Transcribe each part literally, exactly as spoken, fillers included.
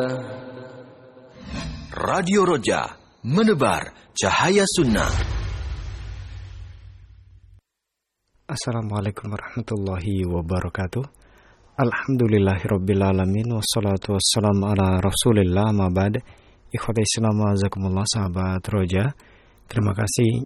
Radio Roja, menebar cahaya sunnah. Assalamualaikum warahmatullahi wabarakatuh. Alhamdulillahirrabbilalamin. Wassalatu wassalamu ala rasulillah. Ma'bad. Ikhwati Islam wa'azakumullah, sahabat Roja. Terima kasih,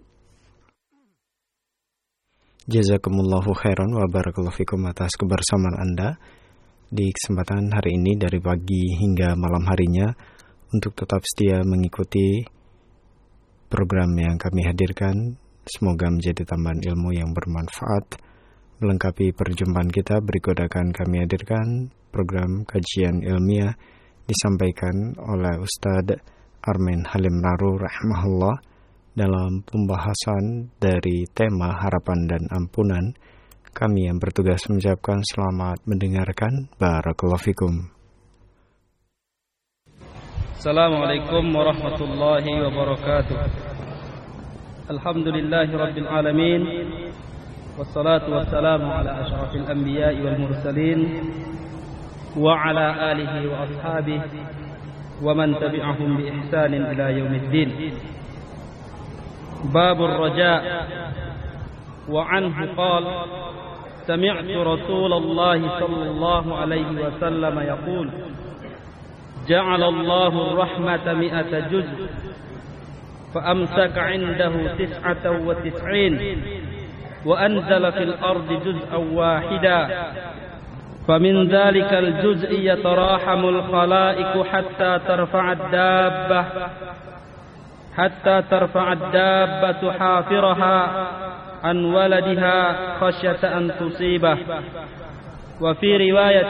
jazakumullahu khairan wa barakallahu fikum atas kebersamaan Anda di kesempatan hari ini dari pagi hingga malam harinya untuk tetap setia mengikuti program yang kami hadirkan. Semoga menjadi tambahan ilmu yang bermanfaat. Melengkapi perjumpaan kita, berikut akan kami hadirkan program kajian ilmiah disampaikan oleh Ustadz Armen Halim Naru rahimahullah dalam pembahasan dari tema harapan dan ampunan. Kami yang bertugas mengucapkan selamat mendengarkan. Barakallahu fikum. Assalamualaikum warahmatullahi wabarakatuh. Alhamdulillahi rabbil alamin. Wassalatu wassalamu ala asyrafil anbiya'i wal mursalin wa ala alihi wa ashabihi wa man tabi'ahum bi ihsanin ila yaumiddin. Babur raja' wa anhu qala سمعت رسول الله صلى الله عليه وسلم يقول جعل الله الرحمة مئة جزء فأمسك عنده تسعة وتسعين وأنزل في الأرض جزءا واحدا فمن ذلك الجزء يتراحم الخلائق حتى ترفع الدابة حتى ترفع الدابة حافرها عن ولدها خشية أن تصيبه. وفي رواية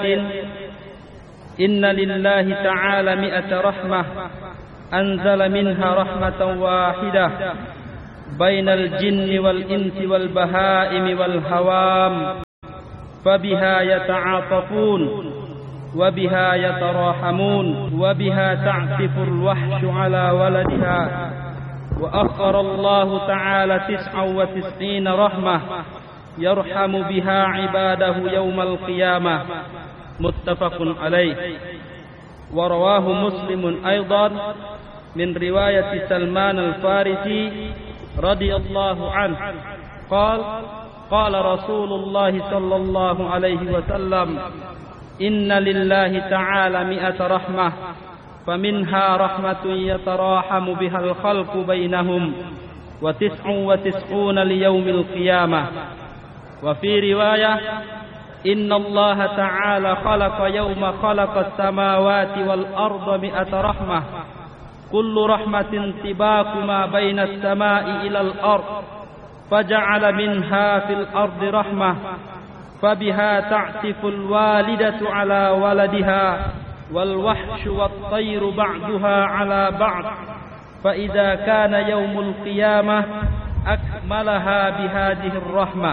إن لله تعالى مئة رحمة أنزل منها رحمة واحدة بين الجن والإنس والبهائم والهوام فبها يتعاطفون وبها يتراحمون وبها تعطف الوحش على ولدها. وأخر الله تعالى تسعة وتسعين رحمة يرحم بها عباده يوم القيامة. متفق عليه. ورواه مسلم أيضا من رواية سلمان الفارسي رضي الله عنه قال قال رسول الله صلى الله عليه وسلم إن لله تعالى مئة رحمة فمنها رحمة يتراحم بها الخلق بينهم وتسع وتسعون ليوم القيامة. وفي رواية إن الله تعالى خلق يوم خلق السماوات والأرض مئة رحمة كل رحمة سباق ما بين السماء إلى الأرض فجعل منها في الأرض رحمة فبها تعطف الوالدة على ولدها والوحش والطير بعضها على بعض فإذا كان يوم القيامة أكملها بهذه الرحمة.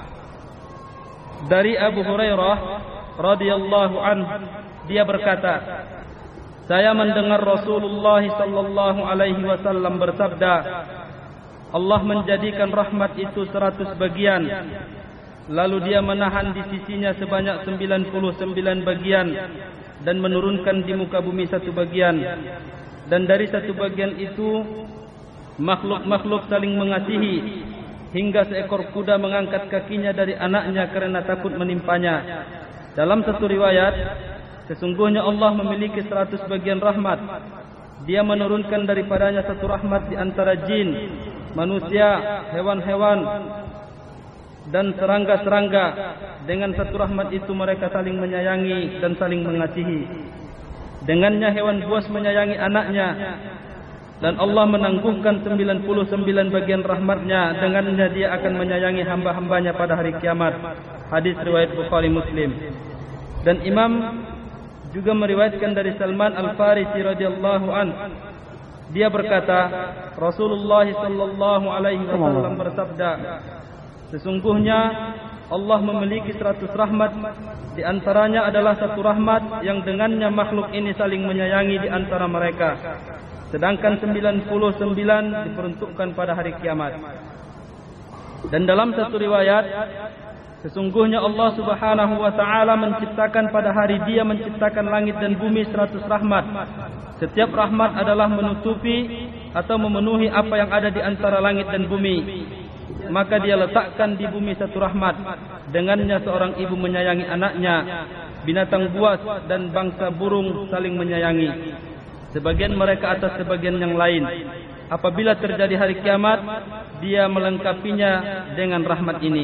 Dari Abu Hurairah radhiyallahu anhu, dia berkata, saya mendengar Rasulullah sallallahu alaihi wasallam bersabda, Allah menjadikan rahmat itu seratus bagian, lalu dia menahan di sisinya sebanyak sembilan puluh sembilan bagian dan menurunkan di muka bumi satu bagian. Dan dari satu bagian itu makhluk-makhluk saling mengasihi hingga seekor kuda mengangkat kakinya dari anaknya karena takut menimpanya. Dalam satu riwayat, sesungguhnya Allah memiliki seratus bagian rahmat. Dia menurunkan daripadanya satu rahmat di antara jin, manusia, hewan-hewan dan serangga-serangga. Dengan satu rahmat itu mereka saling menyayangi dan saling mengasihi. Dengannya hewan buas menyayangi anaknya, dan Allah menangguhkan sembilan puluh sembilan bagian rahmatnya. Dengannya dia akan menyayangi hamba-hambanya pada hari kiamat. Hadis riwayat Bukhari Muslim. Dan Imam juga meriwayatkan dari Salman Al-Farisi radhiyallahu an. Dia berkata, Rasulullah sallallahu alaihi wasallam bersabda, sesungguhnya Allah memiliki seratus rahmat. Di antaranya adalah satu rahmat yang dengannya makhluk ini saling menyayangi di antara mereka. Sedangkan sembilan puluh sembilan diperuntukkan pada hari kiamat. Dan dalam satu riwayat, Sesungguhnya Allah Subhanahu wa taala menciptakan pada hari Dia menciptakan langit dan bumi seratus rahmat. Setiap rahmat adalah menutupi atau memenuhi apa yang ada di antara langit dan bumi. Maka Dia letakkan di bumi satu rahmat. Dengannya seorang ibu menyayangi anaknya, binatang buas dan bangsa burung saling menyayangi, sebagian mereka atas sebagian yang lain. Apabila terjadi hari kiamat, Dia melengkapinya dengan rahmat ini.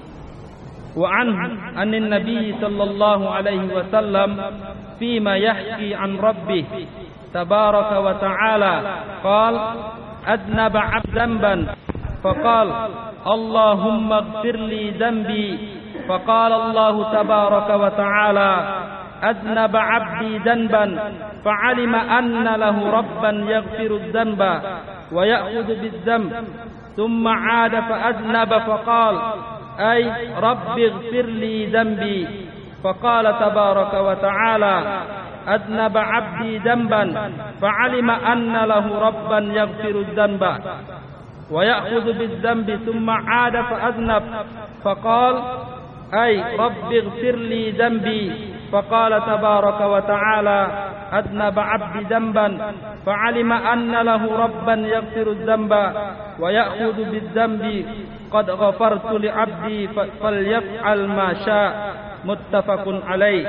Wa an anin Nabi sallallahu alaihi wasallam fima yahki an rabbih tabaraka wa ta'ala qala adnaba 'abdan faqala Allahumma ighfir li dhanbi faqala Allah tabaraka wa ta'ala adnaba 'abdi dhanban fa'alima anna lahu rabban yaghfiru dhanba wa ya'khudhu bidh-dhanb thumma 'ada fa'adnaba faqala ay rabbi ighfir li dhanbi faqala tabaraka wa ta'ala adnaba 'abdi dhanban fa'alima anna lahu rabban yaghfiru dhanba wa ya'khudhu bidh-dhanbi thumma 'ada fa'adnab faqala ay rabbi ighfir li dhanbi faqala tabaraka wa ta'ala adnaba 'abdi dhanban fa'alima anna lahu rabban yaghfiru dhanba wa ya'khudhu bidh-dhanbi qad ghafartu li 'abdi falyaf'al ma syaa muttafaqun alaih.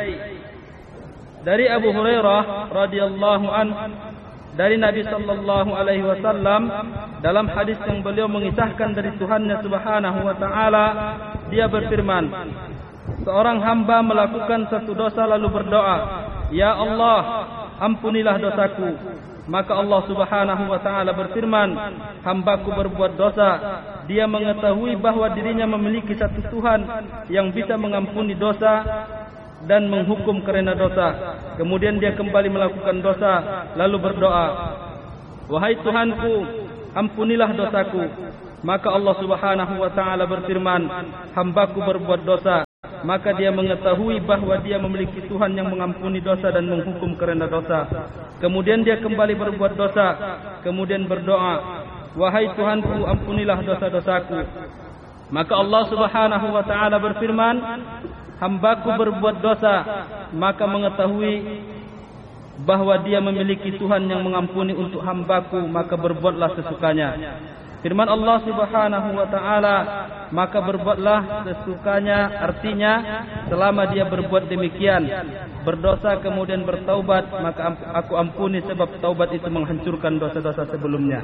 Dari Abu Hurairah radhiyallahu an, dari Nabi sallallahu alaihi wasallam dalam hadis yang beliau mengisahkan dari Tuhannya Subhanahu wa taala, Dia berfirman, seorang hamba melakukan satu dosa lalu berdoa, "Ya Allah, ampunilah dosaku." Maka Allah Subhanahu wa taala berfirman, "Hambaku berbuat dosa." Dia mengetahui bahwa dirinya memiliki satu Tuhan yang bisa mengampuni dosa dan menghukum karena dosa. Kemudian dia kembali melakukan dosa lalu berdoa, "Wahai Tuhanku, ampunilah dosaku." Maka Allah Subhanahu wa taala berfirman, "Hambaku berbuat dosa." Maka dia mengetahui bahwa dia memiliki Tuhan yang mengampuni dosa dan menghukum karena dosa. Kemudian dia kembali berbuat dosa, kemudian berdoa, "Wahai Tuhanku, ampunilah dosa-dosaku." Maka Allah Subhanahu wa taala berfirman, "Hambaku berbuat dosa." Maka mengetahui bahwa dia memiliki Tuhan yang mengampuni untuk hambaku, maka berbuatlah sesukanya. Firman Allah Subhanahu wa taala, maka berbuatlah sesukanya, artinya selama dia berbuat demikian, berdosa kemudian bertaubat, maka aku ampuni sebab taubat itu menghancurkan dosa-dosa sebelumnya.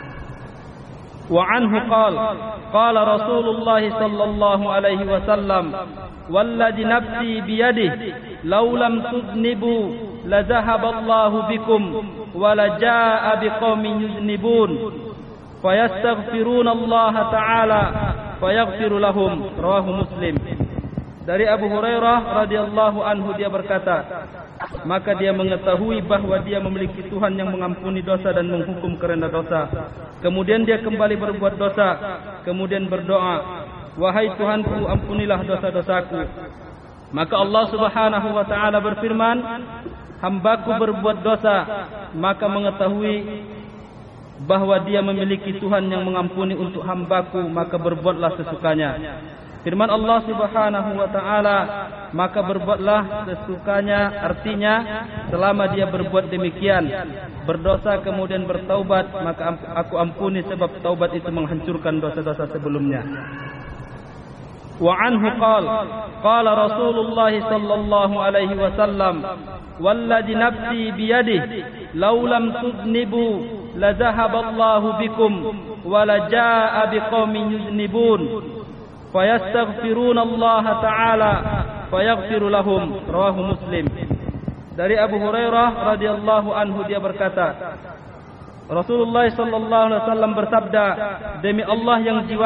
Wa anhu qala qala Rasulullah sallallahu alaihi wasallam, "Walladhi nafsi biyadihi law lam tudnibu la dhahaba Allahu bikum wa la jaa biqaumin yuznibun fayastaghfiruna Allah taala fayaghfiru lahum." Rawahu Muslim. Dari Abu Hurairah radhiyallahu anhu, dia berkata, maka dia mengetahui bahwa dia memiliki Tuhan yang mengampuni dosa dan menghukum karena dosa. Kemudian dia kembali berbuat dosa, kemudian berdoa, "Wahai Tuhanku, ampunilah dosa-dosaku." Maka Allah Subhanahu wa taala berfirman, "Hambaku berbuat dosa." Maka mengetahui bahwa dia memiliki Tuhan yang mengampuni untuk hambaku, maka berbuatlah sesukanya. Firman Allah Subhanahu wa taala, maka berbuatlah sesukanya, artinya selama dia berbuat demikian, berdosa kemudian bertaubat, maka aku ampuni sebab taubat itu menghancurkan dosa-dosa sebelumnya. Wa anhu qala qala Rasulullah sallallahu alaihi wasallam, "Walladhi nafsi biyadihi law lam tudnibu la dhahaba Allahu bikum wa la jaa biqaumin yuznibun fayastaghfiruna Allah taala fayaghfiru lahum." Rawahu Muslim. Dari Abu Hurairah radhiyallahu anhu, dia berkata, Rasulullah sallallahu alaihi wasallam bersabda, "Demi Allah yang jiwa